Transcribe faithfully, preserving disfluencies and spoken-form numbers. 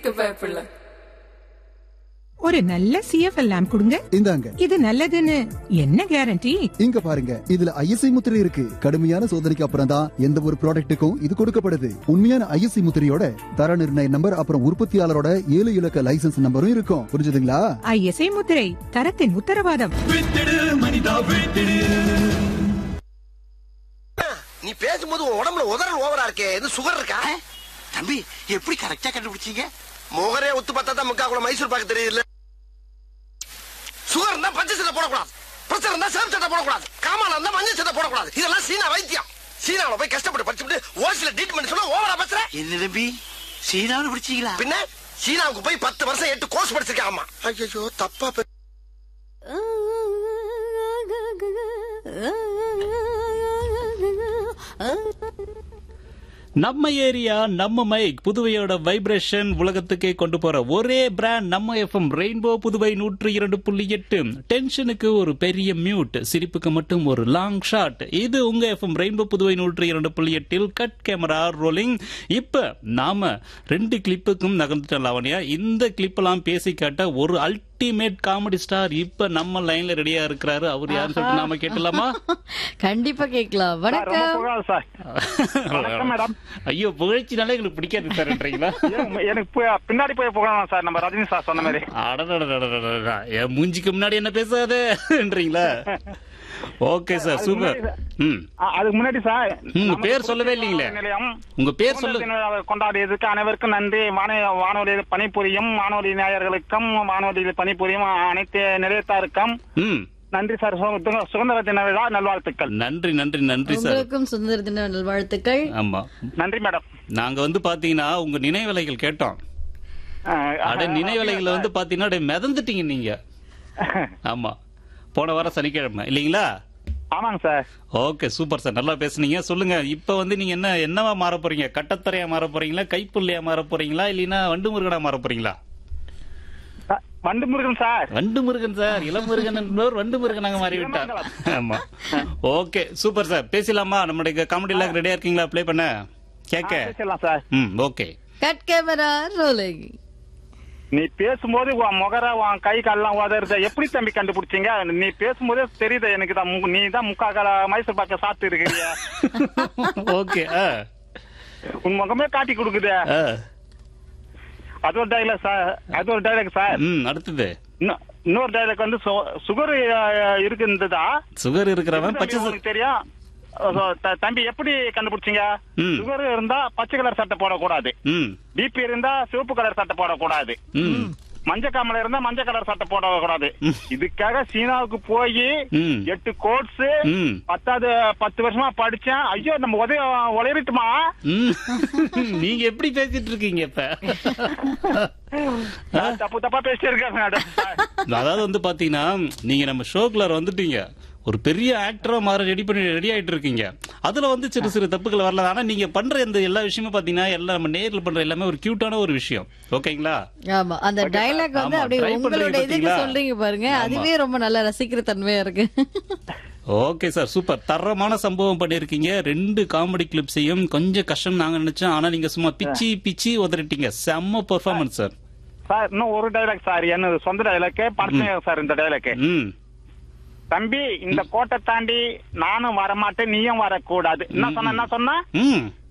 இதுக்கு பயப்படல. ஒரு நல்ல சிஎஃப்எல் லேம்ப் கொடுங்க. இந்தாங்க. இது நல்லதுன்னு என்ன கேரண்டி? இங்க பாருங்க, இதுல ஐஎஸ்ஐ முத்திரை இருக்கு. கடுமையான சோதனைக்கு அப்புறம் தான் எந்த ஒரு ப்ராடக்ட்டுக்கும் இது கொடுக்கப்படுது. உண்மையான ஐஎஸ்ஐ முத்திரையோட தர நிர்ணய நம்பர் அப்புறம் உற்பத்தியாளரோட ஏழு இலக்க லைசன்ஸ் நம்பரும் இருக்கும். புரிஞ்சுதுங்களா? ஐஎஸ்ஐ முத்திரை தரத்தின் உத்தரவாதம். நீ பேசும்போது உடம்புல உதறல் ஓவரா இருக்கே, இது சுகர் இருக்கா? தம்பி எப்படி கரெக்டா கண்டுபிடிச்சீங்க? முகரே ஒத்து பார்த்தா தான் முக்கா கூட மைசூர் பாக்க தெரியுது. சுகர் இருந்தா பச்சை சட்டை போடக்கூடாது, பிரச்சனை இருந்தா சேம் சட்டை போடக்கூடாது, காமால இருந்தா மஞ்சள் சட்டை போடக்கூடாது. இதெல்லாம் சீனா வைத்தியம். சீனாவில போய் கஷ்டப்பட்டு படிச்சுட்டு ஓசில ட்ரீட்மெண்ட் சொன்னா ஓவரா பேசுற. என்ன தம்பி சீனாவில் படிச்சீங்களா? பின்ன சீனாவுக்கு போய் பத்து வருஷம் எட்டு கோர்ஸ் படிச்சிருக்கேன். ஆமா. ஐயோ தப்பா பே- நம்ம ஏரியா நம்ம மைக் புதுவையோட வைப்ரேஷன் உலகத்துக்கே கொண்டு போற ஒரே பிராண்ட் நம்ம எஃப்எம் ரெயின்போ புதுவை நூற்றி இரண்டு புள்ளி எட்டு. டென்ஷனுக்கு ஒரு பெரிய மியூட், சிரிப்புக்கு மட்டும் ஒரு லாங் ஷாட். இது உங்க எஃப்எம் ரெயின்போ புதுவை நூற்றி இரண்டு புள்ளி எட்டில் கட் கேமரா ரோலிங். இப்ப நாம ரெண்டு கிளிப்புக்கும் நகர்ந்துட்டோம் லாவண்யா. இந்த கிளிப் எல்லாம் பேசி காட்ட ஒரு அல்டிமேட் காமெடி ஸ்டார் இப்ப நம்ம லைன்ல ரெடியா இருக்கிறாரு. அவர் யாருன்னு சொல்லிட்டு நாம கேட்டலாமா? கண்டிப்பா கேட்கலாம். வணக்கம் மேடம். ஐயோ புகழ்ச்சினாலே எங்களுக்கு பிடிக்காது சார்ன்றீங்களா? எனக்கு பின்னாடி போய் போகலாம் சார், நம்ம ரஜினி சார் சொன்ன மாதிரி. அடடடடடடடா, என் மூஞ்சிக்கு முன்னாடி என்ன பேசாதேன்றீங்களா? Okay sir, super. ம் அதுக்கு முன்னாடி சார் உங்க பேர் சொல்லவே இல்லீங்களே. உங்க பேர் சொல்லு. கொண்டாடியதுக்கு அனைவருக்கும் நன்றி. வானொலியில் பணிபுரியும் வானொலி நேயர்களுக்கும் வானொலியில் பணிபுரியும் அனைத்து நிலையத்தாருக்கும் நன்றி சார். சுதந்திர தின விழா நல்வாழ்த்துக்கள். நன்றி நன்றி நன்றி சார். உங்களுக்கும் சுதந்திர தின நல்வாழ்த்துக்கள். ஆமா நன்றி மேடம். நாங்க வந்து பாத்தீங்கன்னா உங்க நினைவலைகள் கேட்டோம். அட நினைவலைகள் வந்து பாத்தீங்கன்னா மிதந்துட்டீங்க நீங்க. ஆமா, போன வாரம் சனிக்கிழமை இல்லீங்களா? ஆமாங்க சார். ஓகே சூப்பர் சார், நல்லா பேசுனீங்க. சொல்லுங்க, இப்ப வந்து நீங்க என்ன என்னவா மாற போறீங்க? கட்டத்தரையா மாற போறீங்களா, கைப்புள்ளையா மாற போறீங்களா, இல்லைன்னா வண்டு முருகனா மாற போறீங்களா? வண்டு முருகன் சார். வண்டு முருகன் சார், இளம் முருகன் என்பவர் வண்டு முருகனாக மாறிவிட்டார். ஆமா, ஓகே சூப்பர் சார். பேசலாமா? நம்மளுடைய காமெடி லாக் ரெடியா இருக்கீங்களா ப்ளே பண்ண கேட்க? பேசலாம் சார். ம் ஓகே. Cut camera rolling. நீ பேசும்போது உன் முகர உன் கை கால்லாம் உதறத எப்படி தம்பி கண்டுபிடிச்சீங்க? நீ பேசும்போதே தெரியுது எனக்கு தான் நீ தான் முக்கா கால மைசூர் பாக்க சாப்பிட்டு இருக்கிறியா? ஓகே. உன் முகமே காட்டி கொடுக்குது. அது ஒரு டைலாக் சார். அது ஒரு டைலாக் சார். ம் அடுத்தது இன்னொரு டைலாக் வந்து சுகர் இருக்குன்றதா? சுகர் இருக்கிறவன் பச்சை தெரியும். தம்பி எப்படி கண்டுபிடிச்சீங்க? சுகர் இருந்தா பச்சை கலர் சட்டை போடக்கூடாது, பிபி இருந்தா சிவப்பு கலர் சட்டை போடக்கூடாது, மஞ்சள் காமல இருந்தா மஞ்சள் கலர் சட்டை போடக்கூடாது. இதுக்காக சீனாவுக்கு போய் எட்டு கோர்ஸ் பத்தாவது பத்து வருஷமா படிச்சேன். ஐயோ நம்ம உதவி உழையட்டுமா? நீங்க எப்படி பேசிட்டு இருக்கீங்க இப்ப? தப்பு தப்பா பேசிட்டு இருக்காங்க மேடம். அதாவது வந்து பாத்தீங்கன்னா நீங்க நம்ம ஷோக்குள்ள வந்துட்டீங்க, ஒரு பெரிய ஆக்டரா மாற ரெடி பண்ணி ரெடி ஆயிட்டு இருக்கீங்க. அதுல வந்து சிறு சிறு தப்புகள் வரல. ஆனா நீங்க பண்ற இந்த எல்லா விஷயமும் பாத்தீங்கன்னா எல்லாம் நம்ம நேர்ல பண்ற எல்லாமே ஒரு கியூட்டான ஒரு விஷயம். ஓகேங்களா? ஆமா, அந்த டைலாக் வந்து அப்படியே உங்களோட இதுக்கு சொல்றீங்க பாருங்க, அதுவே ரொம்ப நல்லா ரசிக்கிற தன்மையா இருக்கு. Okay sir, super. தரமான சம்பவம் பண்ணிருக்கீங்க. ரெண்டு காமெடி கிளிப்ஸையும் கொஞ்சம் கஷ்டம் நாங்க நினைச்சோம், ஆனா நீங்க சும்மா பிச்சி பிச்சி உதறிட்டீங்க. செம்ம பெர்ஃபார்மன்ஸ் சார். சார் இன்னும் ஒரு டைலாக் சார், என்ன சொந்த டைலாக் படத்துல சார். இந்த டைலாக் தம்பி, இந்த கோட்டை தாண்டி நானும் வரமாட்டேன், நீயும் வரக்கூடாது. என்ன சொன்ன என்ன சொன்ன